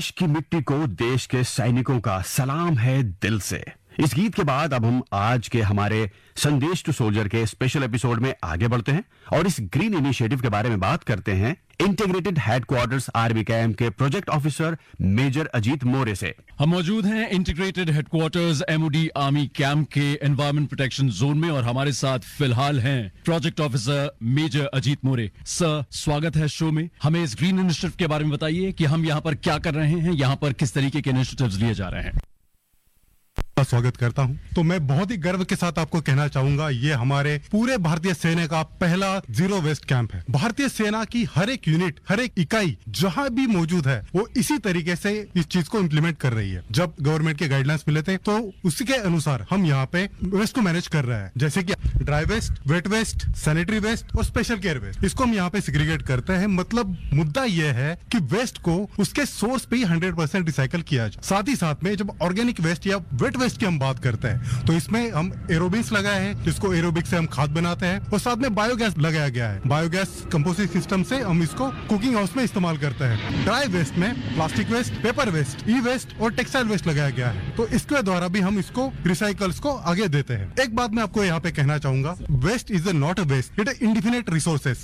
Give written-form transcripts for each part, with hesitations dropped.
देश की मिट्टी को देश के सैनिकों का सलाम है दिल से। इस गीत के बाद अब हम आज के हमारे संदेश टू सोल्जर के स्पेशल एपिसोड में आगे बढ़ते हैं और इस ग्रीन इनिशिएटिव के बारे में बात करते हैं इंटीग्रेटेड हेडक्वार्टर्स आर्मी कैंप के प्रोजेक्ट ऑफिसर मेजर अजीत मोरे से। हम मौजूद हैं integrated headquarters MoD army camp के एनवायरमेंट प्रोटेक्शन जोन में और हमारे साथ फिलहाल हैं प्रोजेक्ट ऑफिसर मेजर अजीत मोरे। सर, स्वागत है शो में। हमें इस ग्रीन इनिशिएटिव के बारे में बताइए कि हम यहाँ पर क्या कर रहे हैं, यहाँ पर किस तरीके के इनिशिएटिव्स लिए जा रहे हैं। स्वागत करता हूं। तो मैं बहुत ही गर्व के साथ आपको कहना चाहूंगा, ये हमारे पूरे भारतीय सेना का पहला जीरो वेस्ट कैंप है। भारतीय सेना की हर एक यूनिट, हर एक इकाई जहां भी मौजूद है, वो इसी तरीके से इस चीज को इम्प्लीमेंट कर रही है। जब गवर्नमेंट के गाइडलाइंस मिले थे तो उसी के अनुसार हम यहाँ पे वेस्ट को मैनेज कर रहे हैं, जैसे कि dry waste, wet waste, sanitary waste और स्पेशल केयर वेस्ट। इसको हम यहाँ पे सेग्रीगेट करते हैं। मतलब मुद्दा यह है कि वेस्ट को उसके सोर्स पे ही 100% रिसाइकल किया जाए। साथ ही साथ में जब ऑर्गेनिक वेस्ट या वेट वेस्ट की हम बात करते हैं तो इसमें हम एरोबिक्स लगाए हैं, जिसको एरोबिक से हम खाद बनाते हैं और साथ में बायोगैस लगाया गया है। बायोगैस कंपोस्टिंग सिस्टम से हम इसको कुकिंग हाउस में इस्तेमाल करते हैं। ड्राई वेस्ट में प्लास्टिक वेस्ट, पेपर वेस्ट, ई वेस्ट और टेक्सटाइल वेस्ट लगाया गया है, तो इसके द्वारा भी हम इसको रिसाइकल्स को आगे देते हैं। एक बात मैं आपको यहाँ पे कहना चाहूंगा, waste is not a waste, it is indefinite resources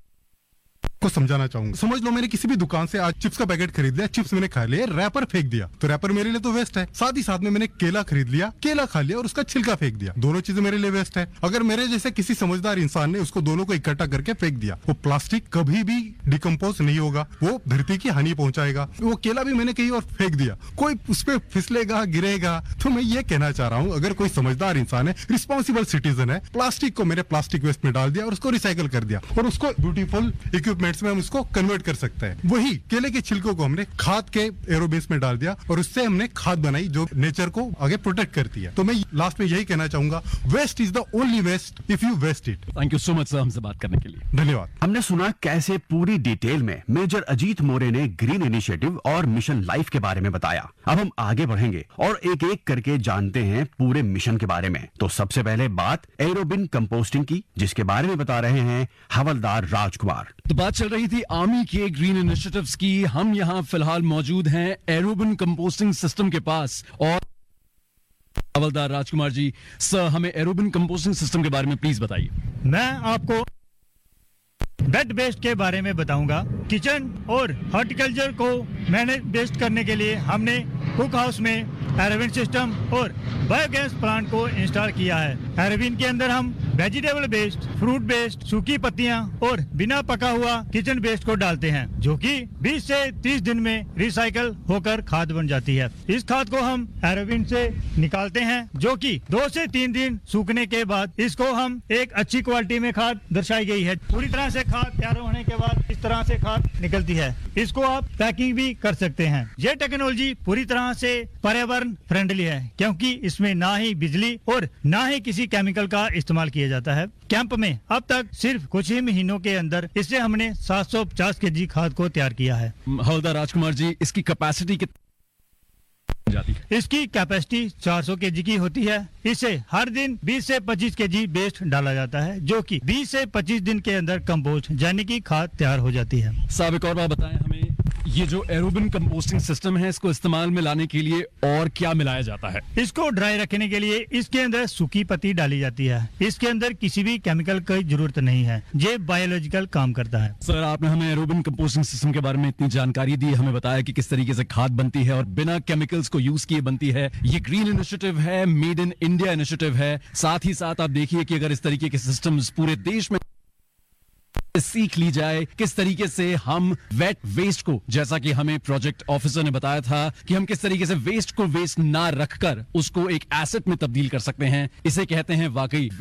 को समझाना चाहूंगा। समझ लो मैंने किसी भी दुकान से आज चिप्स का पैकेट खरीद लिया, चिप्स मैंने खा लिया, रैपर फेंक दिया, तो रैपर मेरे लिए तो वेस्ट है। साथ ही साथ में मैंने केला खरीद लिया, केला खा लिया और उसका छिलका फेंक दिया, दोनों चीजें मेरे लिए वेस्ट है। अगर मेरे जैसे किसी समझदार इंसान ने उसको दोनों को इकट्ठा करके फेंक दिया, वो प्लास्टिक कभी भी डिकम्पोज नहीं होगा, वो धरती की हानि पहुंचाएगा। वो केला भी मैंने कहीं और फेंक दिया, कोई उस पर फिसलेगा, गिरेगा। तो मैं ये कहना चाह रहा हूँ, अगर कोई समझदार इंसान है, रिस्पॉन्सिबल सिटीजन है, प्लास्टिक को मेरे प्लास्टिक वेस्ट में डाल दिया और उसको रिसाइकल कर दिया और उसको ब्यूटीफुल इक्विपमेंट्स में हम उसको कन्वर्ट कर सकते हैं। वही केले के छिलकों को हमने खाद के एरोबेस में डाल दिया और उससे हमने खाद बनाई जो नेचर को आगे प्रोटेक्ट करती है। तो मैं लास्ट में यही कहना चाहूंगा, waste is the only waste if you waste it. Thank you so much sir हमसे बात करने के लिए। धन्यवाद। हमने सुना कैसे पूरी डिटेल में मेजर अजीत मोरे ने ग्रीन इनिशिएटिव और मिशन लाइफ के बारे में बताया। अब हम आगे बढ़ेंगे और एक एक करके जानते हैं पूरे मिशन के बारे में। तो सबसे पहले बात एरोबिन कंपोस्टिंग की, जिसके बारे में बता रहे हैं हवलदार राजकुमार। तो बात चल रही थी आर्मी के ग्रीन इनिशिएटिव्स की। हम यहाँ फिलहाल मौजूद हैं एरोबिन कंपोस्टिंग सिस्टम के पास और हवलदार राजकुमार जी, सर हमें एरोबिन कंपोस्टिंग सिस्टम के बारे में प्लीज बताइए। मैं आपको बेड वेस्ट के बारे में बताऊंगा। किचन और हॉर्टिकल्चर को मैनेज बेस्ट करने के लिए हमने कुक हाउस में एरोबिन सिस्टम और बायोगैस प्लांट को इंस्टॉल किया है। एरोबिन के अंदर हम वेजिटेबल वेस्ट, फ्रूट वेस्ट, सूखी पत्तियां और बिना पका हुआ किचन वेस्ट को डालते हैं, जो कि 20 से 30 दिन में रिसाइकल होकर खाद बन जाती है। इस खाद को हम एरोबिन से निकालते हैं, जो कि 2 से 3 दिन सूखने के बाद इसको हम एक अच्छी क्वालिटी में खाद दर्शाई गई है। पूरी तरह से खाद तैयार होने के बाद इस तरह से खाद निकलती है। इसको आप पैकिंग भी कर सकते हैं। ये टेक्नोलॉजी पूरी तरह से पर्यावरण फ्रेंडली है, क्योंकि इसमें ना ही बिजली और ना ही किसी केमिकल का इस्तेमाल किया जाता है। कैंप में अब तक सिर्फ कुछ ही महीनों के अंदर इससे हमने 750 केजी खाद को तैयार किया है। हवलदार राजकुमार जी, इसकी कैपेसिटी कितनी जाती है? इसकी कैपेसिटी 400 केजी की होती है। इसे हर दिन 20 से 25 केजी वेस्ट डाला जाता है, जो कि 20 से 25 दिन के अंदर कंपोस्ट यानी कि खाद तैयार हो जाती है। साहब एक और बात बताएं हमें, ये जो एरोबिन कंपोस्टिंग सिस्टम है, इसको इस्तेमाल में लाने के लिए और क्या मिलाया जाता है? इसको ड्राई रखने के लिए इसके अंदर सूखी पत्ती डाली जाती है। इसके अंदर किसी भी केमिकल की जरूरत नहीं है, ये बायोलॉजिकल काम करता है। सर, आपने हमें एरोबिन कंपोस्टिंग सिस्टम के बारे में इतनी जानकारी दी, हमें बताया कि किस तरीके से खाद बनती है और बिना केमिकल्स को यूज किए बनती है। ये ग्रीन इनिशिएटिव है, मेड इन इंडिया इनिशिएटिव है। साथ ही साथ आप देखिए कि अगर इस तरीके के सिस्टम्स पूरे देश में सीख ली जाए, किस तरीके से हम वेट वेस्ट को, जैसा कि हमें प्रोजेक्ट ऑफिसर ने बताया था कि हम किस तरीके से वेस्ट को वेस्ट ना रखकर उसको एक एसेट में तब्दील कर सकते हैं, इसे कहते हैं वाकई